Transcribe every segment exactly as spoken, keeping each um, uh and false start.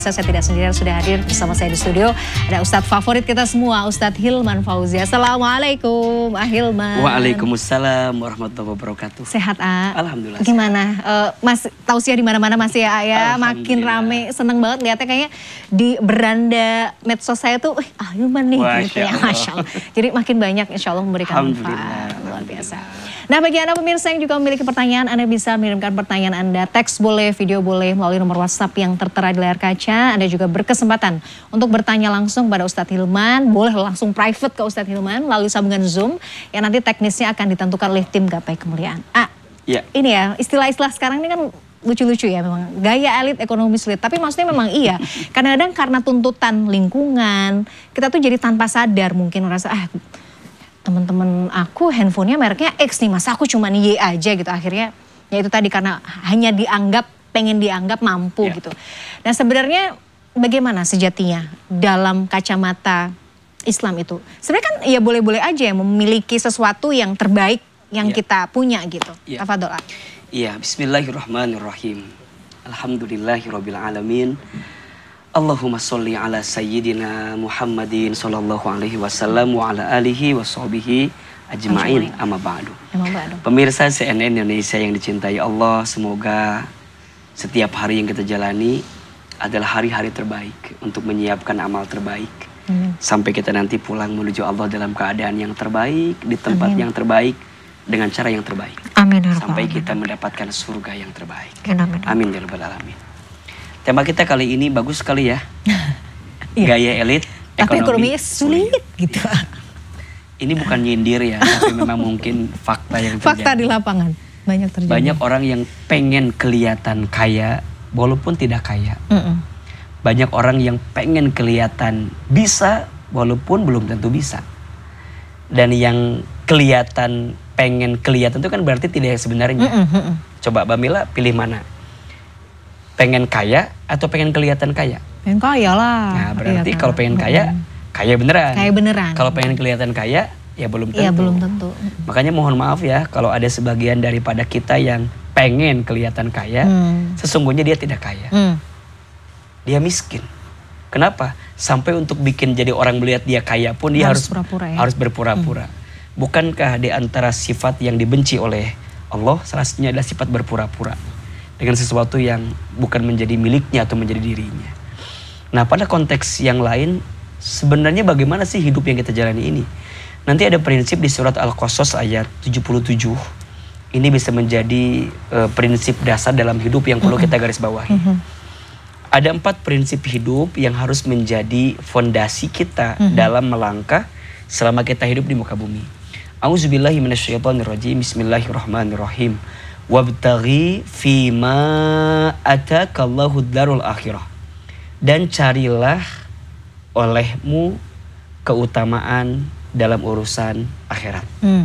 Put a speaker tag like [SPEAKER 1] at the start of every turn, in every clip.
[SPEAKER 1] Saya tidak sendirian, sudah hadir bersama saya di studio. Ada Ustadz favorit kita semua, Ustadz Hilman Fauzi. Assalamualaikum, Ah Hilman.
[SPEAKER 2] Waalaikumsalam warahmatullahi wabarakatuh.
[SPEAKER 1] Sehat, A?
[SPEAKER 2] Alhamdulillah.
[SPEAKER 1] Gimana? Uh, mas, tausiah di mana-mana masih ya, A, ya. Makin rame, seneng banget lihatnya kayaknya di beranda medsos saya tuh, Ah Hilman nih.
[SPEAKER 2] Masya
[SPEAKER 1] gitu ya,
[SPEAKER 2] Allah.
[SPEAKER 1] Masya Allah. Jadi makin banyak insya Allah memberikan manfaat. Luar biasa. Nah, bagi Anda pemirsa yang juga memiliki pertanyaan, Anda bisa mengirimkan pertanyaan Anda, teks boleh, video boleh, melalui nomor WhatsApp yang tertera di layar kaca. Anda juga berkesempatan untuk bertanya langsung pada Ustadz Hilman, boleh langsung private ke Ustadz Hilman melalui sambungan Zoom, yang nanti teknisnya akan ditentukan oleh tim Gapai Kemuliaan. Ah,
[SPEAKER 2] ya.
[SPEAKER 1] Ini ya, istilah-istilah sekarang ini kan lucu-lucu ya memang, gaya elit ekonomi sulit, tapi maksudnya memang iya. Kadang-kadang karena tuntutan lingkungan, kita tuh jadi tanpa sadar mungkin merasa, ah teman-teman aku handphonenya mereknya X nih, masa aku cuma Y aja gitu. Akhirnya ya itu tadi, karena hanya dianggap, pengen dianggap mampu yeah. gitu. Nah sebenarnya bagaimana sejatinya dalam kacamata Islam itu? Sebenarnya kan ya boleh-boleh aja ya memiliki sesuatu yang terbaik yang yeah. kita punya gitu. Yeah. Tafadhol.
[SPEAKER 2] Iya, bismillahirrahmanirrahim. Alhamdulillahirabbil alamin. Allahumma sholli ala sayyidina Muhammadin sallallahu alaihi wasallam wa ala alihi wa sahbihi ajma'in, amma ba'du. Pemirsa C N N Indonesia yang dicintai Allah, semoga setiap hari yang kita jalani adalah hari-hari terbaik untuk menyiapkan amal terbaik. Amin. Sampai kita nanti pulang menuju Allah dalam keadaan yang terbaik, di tempat Amin. yang terbaik, dengan cara yang terbaik. Amin. Sampai kita mendapatkan surga yang terbaik. Amin. Amin ya rabbal alamin. Tema kita kali ini bagus sekali ya. Gaya elit
[SPEAKER 1] tapi
[SPEAKER 2] ekonomi,
[SPEAKER 1] ekonomi sulit, sulit gitu.
[SPEAKER 2] Ini bukan nyindir ya, tapi memang mungkin fakta yang terjadi.
[SPEAKER 1] Fakta di lapangan banyak terjadi.
[SPEAKER 2] Banyak orang yang pengen kelihatan kaya walaupun tidak kaya. Mm -mm. Banyak orang yang pengen kelihatan bisa walaupun belum tentu bisa. Dan yang kelihatan pengen kelihatan itu kan berarti tidak sebenarnya. Mm -mm. Coba Mbak Mila pilih mana? Pengen kaya atau pengen kelihatan kaya? Pengen kaya lah. Nah berarti iya, kalau pengen kaya, kaya beneran. Kaya beneran. Kalau pengen kelihatan kaya, ya belum tentu. Ya belum tentu. Makanya mohon maaf ya kalau ada sebagian daripada kita yang pengen kelihatan kaya, hmm. sesungguhnya dia tidak kaya. Hmm. Dia miskin. Kenapa? Sampai untuk bikin jadi orang melihat dia kaya pun dia harus harus, pura-pura, ya? harus berpura-pura. Hmm. Bukankah di antara sifat yang dibenci oleh Allah, salah satunya adalah sifat berpura-pura dengan sesuatu yang bukan menjadi miliknya atau menjadi dirinya. Nah pada konteks yang lain, sebenarnya bagaimana sih hidup yang kita jalani ini? Nanti ada prinsip di surat Al-Qasas ayat tujuh puluh tujuh. Ini bisa menjadi uh, prinsip dasar dalam hidup yang perlu kita garis bawahi. Mm-hmm. Ada empat prinsip hidup yang harus menjadi fondasi kita mm-hmm. dalam melangkah selama kita hidup di muka bumi. A'udzubillahi minasyaitonirrajim. Bismillahirrahmanirrahim. Wabtaghi fima atakallahu darul akhirah. Dan carilah olehmu keutamaan dalam urusan akhirat. Hmm.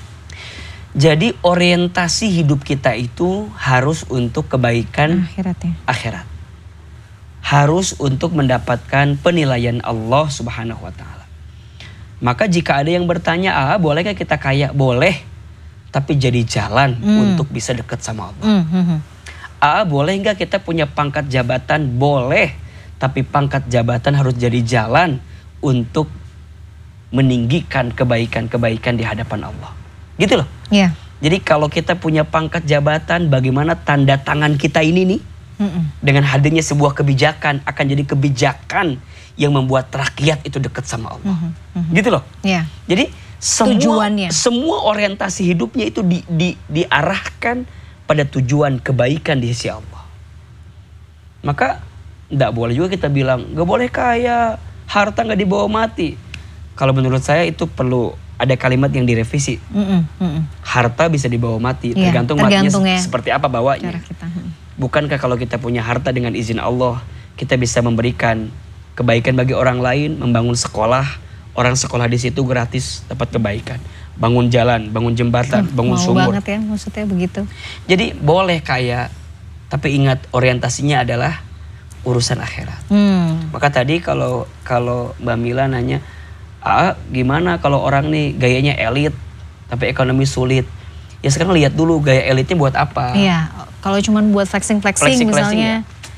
[SPEAKER 2] Jadi orientasi hidup kita itu harus untuk kebaikan akhirat, ya? akhirat. Harus untuk mendapatkan penilaian Allah Subhanahu wa taala. Maka jika ada yang bertanya, "Ah, bolehkah kita kaya?" Boleh. Tapi jadi jalan hmm. untuk bisa dekat sama Allah. Hmm, hmm, hmm. Ah, boleh nggak kita punya pangkat jabatan? Boleh. Tapi pangkat jabatan harus jadi jalan untuk meninggikan kebaikan-kebaikan di hadapan Allah. Gitu loh. Yeah. Jadi kalau kita punya pangkat jabatan, bagaimana tanda tangan kita ini nih? Hmm. Dengan hadirnya sebuah kebijakan akan jadi kebijakan yang membuat rakyat itu dekat sama Allah. Hmm, hmm. Gitu loh. Yeah. Jadi Semua, tujuannya. semua orientasi hidupnya itu di, di, diarahkan pada tujuan kebaikan di sisi Allah. Maka tidak boleh juga kita bilang gak boleh kaya, harta gak dibawa mati. Kalau menurut saya itu perlu ada kalimat yang direvisi. Mm -mm, mm -mm. Harta bisa dibawa mati, ya, tergantung, tergantung matinya ya. seperti apa bawanya. Kita. Bukankah kalau kita punya harta dengan izin Allah, kita bisa memberikan kebaikan bagi orang lain, membangun sekolah. Orang sekolah di situ gratis dapat kebaikan. Bangun jalan, bangun jembatan, bangun
[SPEAKER 1] Mau
[SPEAKER 2] sumur.
[SPEAKER 1] Mau banget ya maksudnya begitu.
[SPEAKER 2] Jadi boleh kaya, tapi ingat orientasinya adalah urusan akhirat. Hmm. Maka tadi kalau kalau Mbak Mila nanya, ah gimana kalau orang nih gayanya elit, tapi ekonomi sulit. Ya sekarang lihat dulu gaya elitnya buat apa.
[SPEAKER 1] Iya, kalau cuma buat flexing-flexing misalnya. Ya.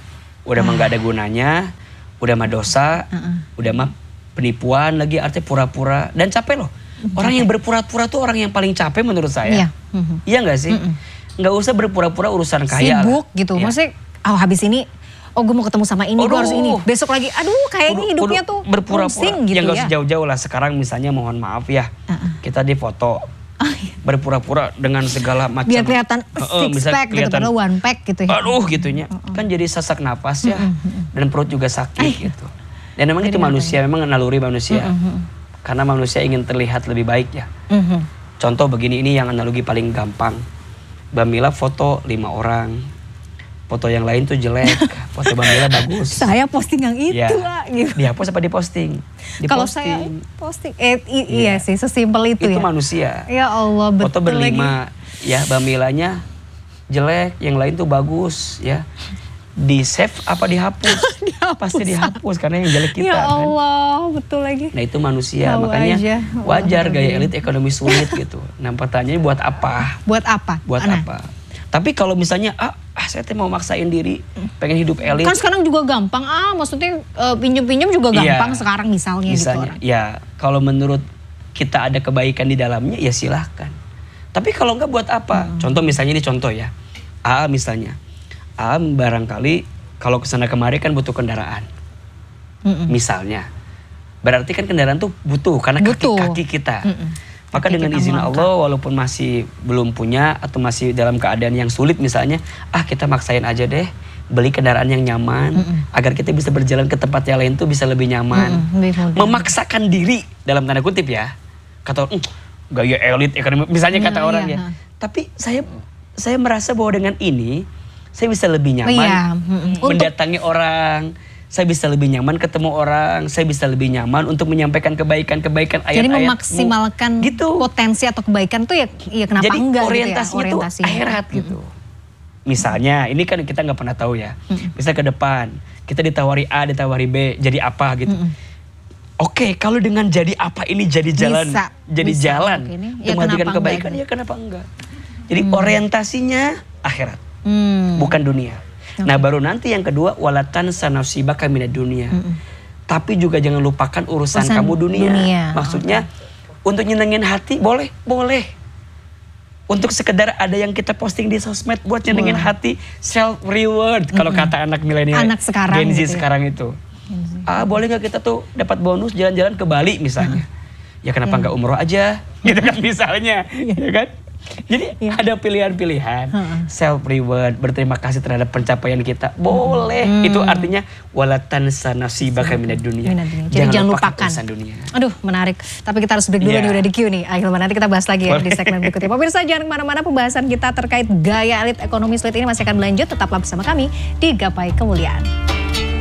[SPEAKER 2] Udah mah nggak ada gunanya, udah mah dosa,
[SPEAKER 1] Uh-uh.
[SPEAKER 2] udah mah penipuan lagi, artinya pura-pura dan capek loh. Orang yang berpura-pura tuh orang yang paling capek menurut saya.
[SPEAKER 1] Iya. Mhm.
[SPEAKER 2] Iya nggak sih?
[SPEAKER 1] Mm-mm.
[SPEAKER 2] Nggak usah berpura-pura urusan kaya.
[SPEAKER 1] Sibuk
[SPEAKER 2] lah.
[SPEAKER 1] gitu.
[SPEAKER 2] Ya.
[SPEAKER 1] Maksudnya oh habis ini oh gue mau ketemu sama ini, gue harus ini. Besok lagi aduh kayaknya
[SPEAKER 2] Kudu-
[SPEAKER 1] hidupnya
[SPEAKER 2] kudu
[SPEAKER 1] tuh
[SPEAKER 2] berpura-pura.
[SPEAKER 1] pusing gitu
[SPEAKER 2] Yang nggak
[SPEAKER 1] ya.
[SPEAKER 2] usah jauh-jauh lah. Sekarang misalnya mohon maaf ya,
[SPEAKER 1] Uh-uh.
[SPEAKER 2] kita di foto
[SPEAKER 1] Oh, iya.
[SPEAKER 2] berpura-pura dengan segala macam.
[SPEAKER 1] Biar kelihatan
[SPEAKER 2] Heeh,
[SPEAKER 1] six
[SPEAKER 2] bisa
[SPEAKER 1] pack gitu,
[SPEAKER 2] kelihatan,
[SPEAKER 1] padahal one pack gitu ya.
[SPEAKER 2] aduh gitunya. Kan jadi sesak napas ya. Dan perut juga sakit gitu. Dan memang
[SPEAKER 1] Jadi
[SPEAKER 2] itu manusia, memang naluri manusia.
[SPEAKER 1] Mm-mm.
[SPEAKER 2] Karena manusia ingin terlihat lebih baik ya.
[SPEAKER 1] Mhm.
[SPEAKER 2] Contoh begini, ini yang analogi paling gampang. Mbak Mila foto lima orang. Foto yang lain tuh jelek. Foto Mbak Mila bagus.
[SPEAKER 1] Saya posting yang itu,
[SPEAKER 2] Ya.
[SPEAKER 1] ah, gitu.
[SPEAKER 2] Dihapus apa diposting?
[SPEAKER 1] Kalau saya
[SPEAKER 2] Diposting.
[SPEAKER 1] posting, eh, i-
[SPEAKER 2] Iya.
[SPEAKER 1] iya sih, sesimpel itu,
[SPEAKER 2] Itu
[SPEAKER 1] ya.
[SPEAKER 2] manusia.
[SPEAKER 1] Ya Allah, betul
[SPEAKER 2] Foto
[SPEAKER 1] lagi.
[SPEAKER 2] berlima, ya Mbak Milanya jelek, yang lain tuh bagus, ya. Di save apa dihapus?
[SPEAKER 1] Dihapus.
[SPEAKER 2] Pasti dihapus karena yang jelek kita
[SPEAKER 1] Ya
[SPEAKER 2] kan.
[SPEAKER 1] Allah, betul lagi.
[SPEAKER 2] Nah itu manusia,
[SPEAKER 1] Tahu
[SPEAKER 2] makanya
[SPEAKER 1] aja.
[SPEAKER 2] wajar
[SPEAKER 1] Allah,
[SPEAKER 2] gaya
[SPEAKER 1] Rabbi.
[SPEAKER 2] elit ekonomi sulit gitu. Nah pertanyaannya buat apa?
[SPEAKER 1] Buat apa?
[SPEAKER 2] Buat
[SPEAKER 1] Nah,
[SPEAKER 2] apa? Tapi kalau misalnya ah, ah saya tuh mau maksain diri, pengen hidup elit.
[SPEAKER 1] Kan sekarang juga gampang, ah maksudnya eh, pinjem-pinjem juga
[SPEAKER 2] Iya.
[SPEAKER 1] gampang sekarang misalnya,
[SPEAKER 2] Misalnya,
[SPEAKER 1] gitu.
[SPEAKER 2] ya kalau menurut kita ada kebaikan di dalamnya, ya silahkan. Tapi kalau enggak buat apa?
[SPEAKER 1] Hmm.
[SPEAKER 2] Contoh misalnya ini contoh ya. A misalnya, A barangkali kalau kesana kemari kan butuh kendaraan.
[SPEAKER 1] Mm-mm.
[SPEAKER 2] Misalnya, berarti kan kendaraan tuh butuh karena
[SPEAKER 1] Butuh.
[SPEAKER 2] kaki-kaki kita.
[SPEAKER 1] Mm-mm.
[SPEAKER 2] Maka
[SPEAKER 1] Kaki
[SPEAKER 2] dengan
[SPEAKER 1] kita
[SPEAKER 2] izin
[SPEAKER 1] melangkah.
[SPEAKER 2] Allah, walaupun masih belum punya atau masih dalam keadaan yang sulit misalnya, ah kita maksain aja deh beli kendaraan yang nyaman
[SPEAKER 1] Mm-mm.
[SPEAKER 2] agar kita bisa berjalan ke tempat yang lain tuh bisa lebih nyaman.
[SPEAKER 1] Mm-mm, lebih mudah.
[SPEAKER 2] Memaksakan diri dalam tanda kutip ya, kata "Mm, gaya elit ekonomi misalnya kata
[SPEAKER 1] Nah,
[SPEAKER 2] orang
[SPEAKER 1] iya,
[SPEAKER 2] ya.
[SPEAKER 1] ha.
[SPEAKER 2] Tapi saya saya merasa bahwa dengan ini saya bisa lebih nyaman
[SPEAKER 1] Iya, mm-mm. Untuk-
[SPEAKER 2] mendatangi orang, saya bisa lebih nyaman ketemu orang, saya bisa lebih nyaman untuk menyampaikan kebaikan-kebaikan ayat-ayat.
[SPEAKER 1] Jadi memaksimalkan
[SPEAKER 2] gitu.
[SPEAKER 1] potensi atau kebaikan tuh ya, ya kenapa
[SPEAKER 2] Jadi
[SPEAKER 1] enggak
[SPEAKER 2] orientasinya
[SPEAKER 1] gitu ya?
[SPEAKER 2] tuh
[SPEAKER 1] Orientasinya.
[SPEAKER 2] akhirat gitu. Misalnya, ini kan kita nggak pernah tahu ya. Bisa ke depan, kita ditawari A, ditawari B, jadi apa gitu.
[SPEAKER 1] Mm-mm.
[SPEAKER 2] Oke, kalau dengan jadi apa ini jadi jalan,
[SPEAKER 1] Bisa,
[SPEAKER 2] jadi
[SPEAKER 1] bisa
[SPEAKER 2] jalan
[SPEAKER 1] untuk ini.
[SPEAKER 2] untuk
[SPEAKER 1] Ya,
[SPEAKER 2] menghadirkan
[SPEAKER 1] kenapa
[SPEAKER 2] kebaikan,
[SPEAKER 1] enggak?
[SPEAKER 2] ya kenapa enggak? Jadi orientasinya akhirat,
[SPEAKER 1] Hmm.
[SPEAKER 2] bukan dunia. Nah baru nanti yang kedua, walatan sanasibaka minad dunia. Tapi juga jangan lupakan urusan,
[SPEAKER 1] Urusan
[SPEAKER 2] kamu dunia.
[SPEAKER 1] dunia,
[SPEAKER 2] Maksudnya untuk nyenengin hati boleh, boleh. Untuk sekedar ada yang kita posting di sosmed buat nyenengin
[SPEAKER 1] Boleh.
[SPEAKER 2] hati, self reward kalau kata anak milenial,
[SPEAKER 1] Anak sekarang
[SPEAKER 2] Gen Z
[SPEAKER 1] gitu ya.
[SPEAKER 2] sekarang itu. Ah boleh nggak kita tuh dapat bonus jalan-jalan ke Bali misalnya? Ya kenapa nggak umroh aja? Gitu kan misalnya, ya kan? Jadi
[SPEAKER 1] Iya.
[SPEAKER 2] ada pilihan-pilihan,
[SPEAKER 1] Heeh.
[SPEAKER 2] self reward, berterima kasih terhadap pencapaian kita, boleh.
[SPEAKER 1] Hmm.
[SPEAKER 2] Itu artinya walatan sanasibaka minad dunia.
[SPEAKER 1] Minad dunia. Jadi jangan lupakan.
[SPEAKER 2] urusan dunia.
[SPEAKER 1] Aduh menarik, tapi kita harus break dulu
[SPEAKER 2] Iya.
[SPEAKER 1] nih udah di queue nih. Akhirnya nanti kita bahas lagi ya di
[SPEAKER 2] Boleh.
[SPEAKER 1] segmen berikutnya. Pemirsa jangan kemana-mana, pembahasan kita terkait gaya elit ekonomi sulit ini masih akan berlanjut. Tetaplah bersama kami di Gapai Kemuliaan.